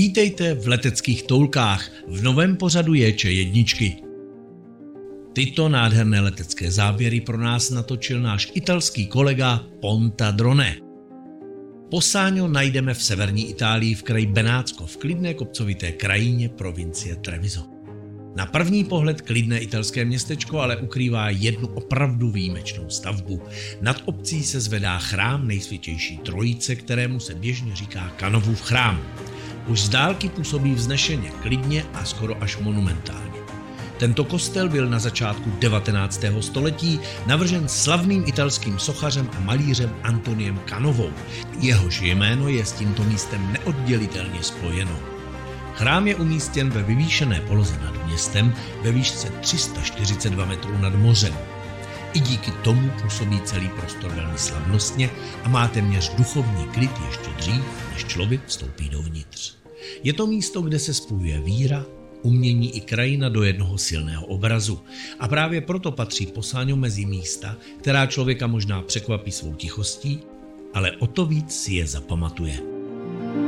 Vítejte v Leteckých toulkách v novém pořadu J1. Tyto nádherné letecké záběry pro nás natočil náš italský kolega Ponta Drone. Possáňo najdeme v severní Itálii v kraji Benátsko v klidné kopcovité krajině provincie Treviso. Na první pohled klidné italské městečko ale ukrývá jednu opravdu výjimečnou stavbu. Nad obcí se zvedá chrám Nejsvětější Trojice, kterému se běžně říká Canovův chrám. Už z dálky působí vznešeně, klidně a skoro až monumentálně. Tento kostel byl na začátku 19. století navržen slavným italským sochařem a malířem Antoniem Canovou. Jehož jméno je s tímto místem neoddělitelně spojeno. Chrám je umístěn ve vyvýšené poloze nad městem ve výšce 342 metrů nad mořem. I díky tomu působí celý prostor velmi slavnostně a má téměř duchovní klid ještě dřív, než člověk vstoupí dovnitř. Je to místo, kde se spojuje víra, umění i krajina do jednoho silného obrazu. A právě proto patří Possáňo mezi místa, která člověka možná překvapí svou tichostí, ale o to víc si je zapamatuje.